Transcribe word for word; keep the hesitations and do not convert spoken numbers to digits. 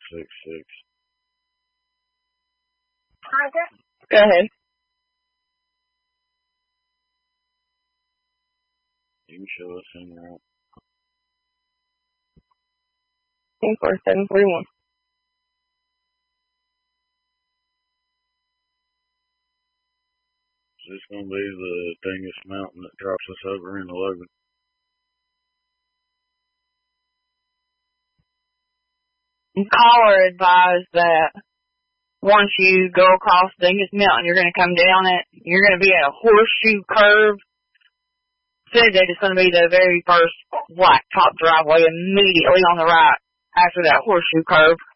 six six. Go ahead. You can show us in route. ten four seven forty-one. Is this going to be the Dingus Mountain that drops us over into Logan? Caller advised that once you go across Dingus Mountain, you're going to come down it. You're going to be at a horseshoe curve. Said that it's going to be the very first blacktop driveway immediately on the right after that horseshoe curve.